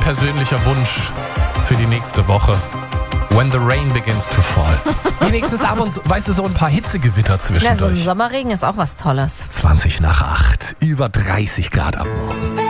persönlicher Wunsch für die nächste Woche. When the rain begins to fall. Wenigstens ab und zu, weißt du, so ein paar Hitzegewitter Na, so ein zwischendurch. Sommerregen ist auch was Tolles. 20 nach 8, über 30 Grad am Morgen.